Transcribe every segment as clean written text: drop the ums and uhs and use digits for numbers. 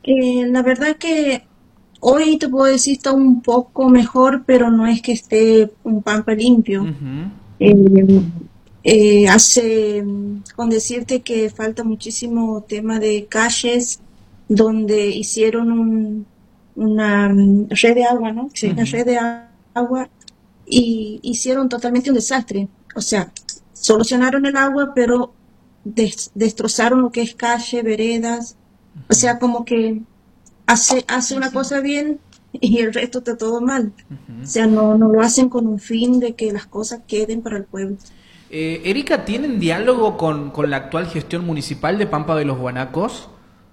La verdad que hoy te puedo decir está un poco mejor, pero no es que esté un pampa limpio. Ujú, Eh, con decirte que falta muchísimo tema de calles donde hicieron una red de agua, ¿no? Sí, una ujú. red de agua y hicieron totalmente un desastre. O sea, solucionaron el agua, pero destrozaron lo que es calle, veredas. O sea, como que hace una cosa bien y el resto está todo mal. O sea, no lo hacen con un fin de que las cosas queden para el pueblo. Erika, ¿tienen diálogo con la actual gestión municipal de Pampa de los Guanacos?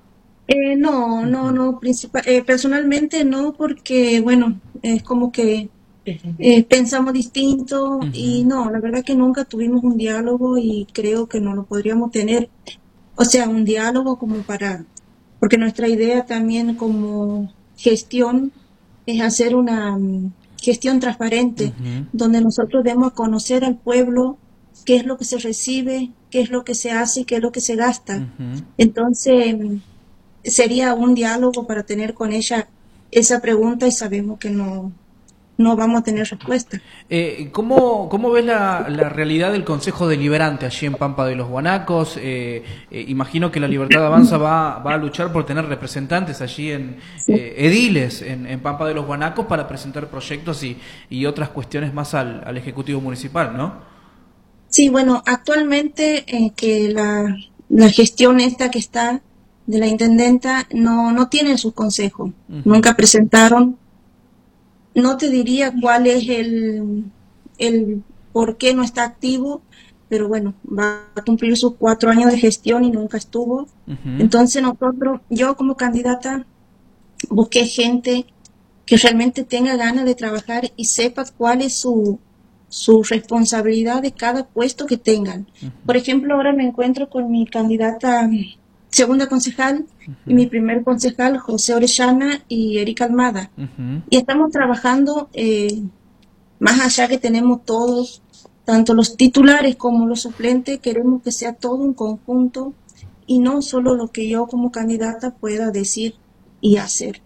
No, personalmente no, porque bueno, es como que pensamos distinto y Ujú. no, la verdad que nunca tuvimos un diálogo y creo que no lo podríamos tener. O sea, un diálogo porque nuestra idea también como gestión es hacer una gestión transparente, Ujú. donde nosotros demos a conocer al pueblo qué es lo que se recibe, qué es lo que se hace y qué es lo que se gasta. Ujú. Entonces, sería un diálogo para tener con ella esa pregunta y sabemos que no vamos a tener respuesta. ¿Cómo ves la realidad del Consejo Deliberante allí en Pampa de los Guanacos? Imagino que la Libertad Avanza va a luchar por tener representantes allí Sí. ediles en Pampa de los Guanacos para presentar proyectos y otras cuestiones más al Ejecutivo Municipal, ¿no? Sí, bueno, actualmente que la gestión esta que está de la intendenta no tiene sus consejos, Ujú. nunca presentaron, no te diría cuál es el por qué no está activo, pero bueno, va a cumplir sus 4 años de gestión y nunca estuvo. Ujú. Entonces yo como candidata busqué gente que realmente tenga ganas de trabajar y sepa cuál es su responsabilidad de cada puesto que tengan. Por ejemplo, ahora me encuentro con mi candidata segunda concejal y mi primer concejal, José Orellana y Erika Almada. Ujú. Y estamos trabajando más allá que tenemos todos, tanto los titulares como los suplentes, queremos que sea todo un conjunto y no solo lo que yo como candidata pueda decir y hacer.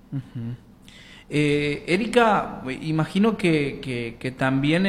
Erika, imagino que también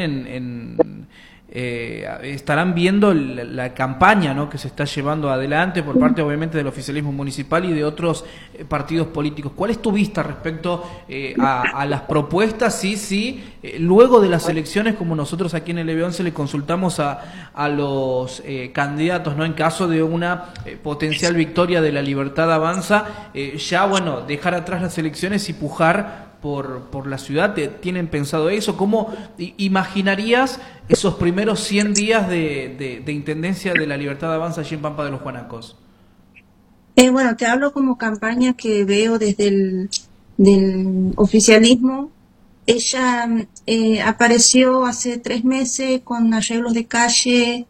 estarán viendo la campaña, ¿no?, que se está llevando adelante por parte obviamente del oficialismo municipal y de otros partidos políticos. ¿Cuál es tu vista respecto a las propuestas? Sí, luego de las elecciones, como nosotros aquí en el EB11 le consultamos a los candidatos, ¿no?, en caso de una potencial victoria de la Libertad Avanza, ya bueno, dejar atrás las elecciones y pujar por la ciudad. ¿Tienen pensado eso? ¿Cómo imaginarías esos primeros 100 días de intendencia de la Libertad Avanza allí en Pampa de los Guanacos? Bueno, te hablo como campaña que veo desde el del oficialismo. Ella apareció hace 3 meses con arreglos de calle,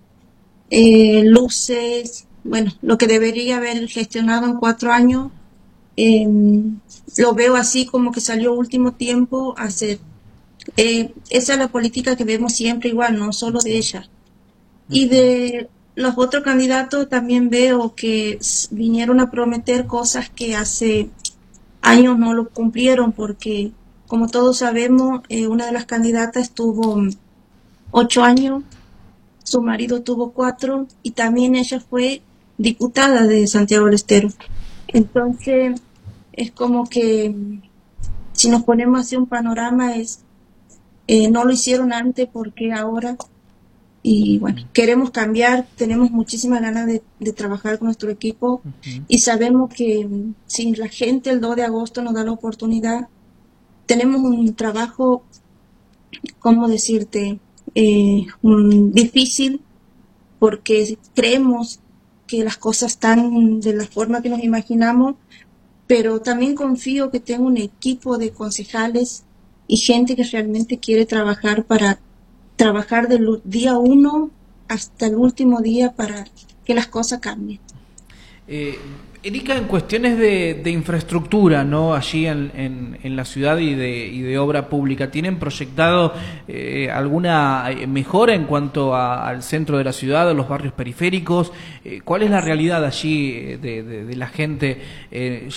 luces, bueno, lo que debería haber gestionado en 4 años. eh, lo veo así como que salió último tiempo a hacer. Esa es la política que vemos siempre igual, no solo de ella. Y de los otros candidatos también veo que vinieron a prometer cosas que hace años no lo cumplieron porque, como todos sabemos, una de las candidatas tuvo 8 años, su marido tuvo 4 y también ella fue diputada de Santiago del Estero. Entonces, es como que si nos ponemos así un panorama es, no lo hicieron antes porque ahora y bueno, queremos cambiar, tenemos muchísimas ganas de trabajar con nuestro equipo y sabemos que si la gente el 2 de agosto nos da la oportunidad, tenemos un trabajo, ¿cómo decirte? Difícil porque creemos que las cosas están de la forma que nos imaginamos, pero también confío que tengo un equipo de concejales y gente que realmente quiere trabajar para trabajar del día uno hasta el último día para que las cosas cambien. Eh, Erika, en cuestiones de infraestructura, ¿no?, allí en la ciudad y de obra pública, ¿tienen proyectado alguna mejora en cuanto al centro de la ciudad, a los barrios periféricos? ¿Cuál es la realidad allí de la gente?